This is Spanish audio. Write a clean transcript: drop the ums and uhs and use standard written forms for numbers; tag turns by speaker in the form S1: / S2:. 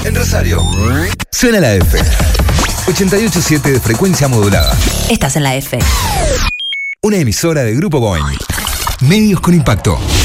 S1: En Rosario. Suena la F. 88.7 de frecuencia modulada.
S2: Estás en la F.
S1: Una emisora de Grupo Boeing. Medios con impacto.